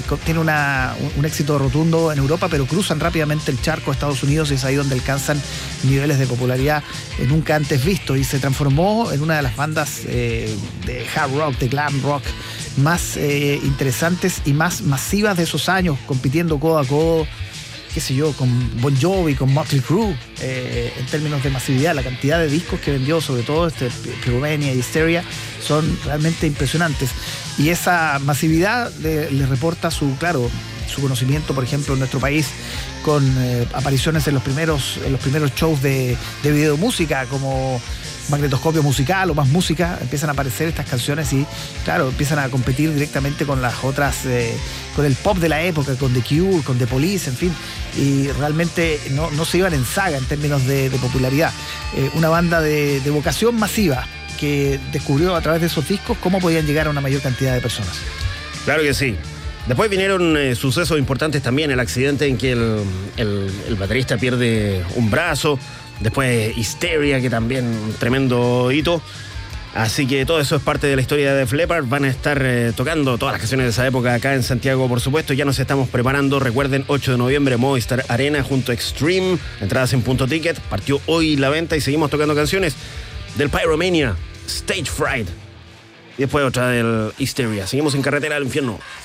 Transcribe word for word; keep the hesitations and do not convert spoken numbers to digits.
tiene una, un, un éxito rotundo en Europa, pero cruzan rápidamente el charco a Estados Unidos y es ahí donde alcanzan niveles de popularidad eh, nunca antes vistos, y se transformó en una de las bandas eh, de hard rock, de glam rock más eh, interesantes y más masivas de esos años, compitiendo codo a codo, qué sé yo, con Bon Jovi, con Motley Crue, eh, en términos de masividad. La cantidad de discos que vendió, sobre todo este Pyromania y Hysteria, son realmente impresionantes. Y esa masividad le, le reporta su, claro, su conocimiento, por ejemplo, en nuestro país, con eh, apariciones en los primeros, en los primeros shows de, de videomúsica, como Magnetoscopio Musical o Más Música. Empiezan a aparecer estas canciones y, claro, empiezan a competir directamente con las otras, eh, con el pop de la época, con The Cure, con The Police, en fin, y realmente no, no se iban en saga en términos de, de popularidad. Eh, una banda de, de vocación masiva que descubrió a través de esos discos cómo podían llegar a una mayor cantidad de personas. Claro que sí. Después vinieron eh, sucesos importantes también, el accidente en que el, el, el baterista pierde un brazo, después Hysteria, que también un tremendo hito. Así que todo eso es parte de la historia de Def Leppard. Van a estar eh, tocando todas las canciones de esa época acá en Santiago, por supuesto. Ya nos estamos preparando. Recuerden, ocho de noviembre, Movistar Arena junto a Extreme. Entradas en Punto Ticket. Partió hoy la venta y seguimos tocando canciones del Pyromania, Stage Fright. Y después otra del Hysteria. Seguimos en Carretera del Infierno.